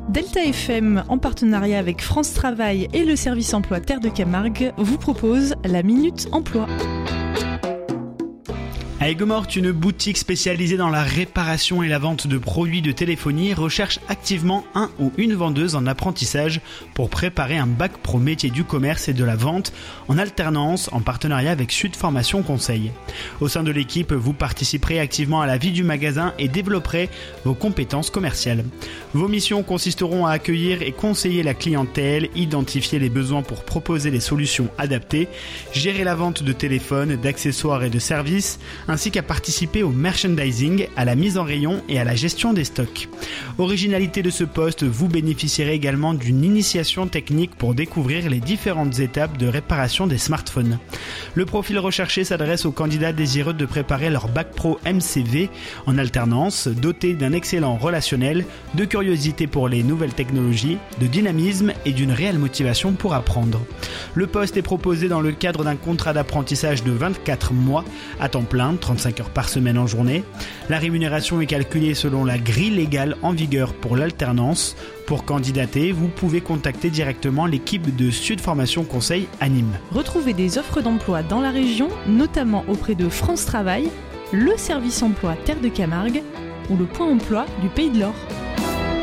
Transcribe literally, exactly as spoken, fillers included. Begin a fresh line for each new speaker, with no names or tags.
Delta F M, en partenariat avec France Travail et le service emploi Terre de Camargue, vous propose la Minute Emploi.
À Aigues-Mortes, une boutique spécialisée dans la réparation et la vente de produits de téléphonie recherche activement un ou une vendeuse en apprentissage pour préparer un bac pro métier du commerce et de la vente en alternance en partenariat avec Sud Formation Conseil. Au sein de l'équipe, vous participerez activement à la vie du magasin et développerez vos compétences commerciales. Vos missions consisteront à accueillir et conseiller la clientèle, identifier les besoins pour proposer les solutions adaptées, gérer la vente de téléphones, d'accessoires et de services, ainsi qu'à participer au merchandising, à la mise en rayon et à la gestion des stocks. Originalité de ce poste, vous bénéficierez également d'une initiation technique pour découvrir les différentes étapes de réparation des smartphones. Le profil recherché s'adresse aux candidats désireux de préparer leur bac pro M C V en alternance, dotés d'un excellent relationnel, de curiosité pour les nouvelles technologies, de dynamisme et d'une réelle motivation pour apprendre. Le poste est proposé dans le cadre d'un contrat d'apprentissage de vingt-quatre mois à temps plein, trente-cinq heures par semaine en journée. La rémunération est calculée selon la grille légale en vigueur pour l'alternance. Pour candidater, vous pouvez contacter directement l'équipe de Sud Formation Conseil à Nîmes.
Retrouvez des offres d'emploi dans la région, notamment auprès de France Travail, le service emploi Terre de Camargue ou le point emploi du Pays de l'Or.